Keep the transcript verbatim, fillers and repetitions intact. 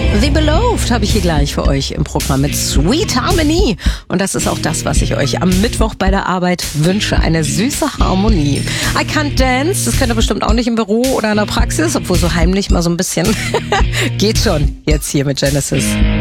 The Beloved habe ich hier gleich für euch im Programm mit Sweet Harmony. Und das ist auch das, was ich euch am Mittwoch bei der Arbeit wünsche. Eine süße Harmonie. I Can't Dance, das könnt ihr bestimmt auch nicht im Büro oder in der Praxis, obwohl so heimlich mal so ein bisschen geht schon jetzt hier mit Genesis.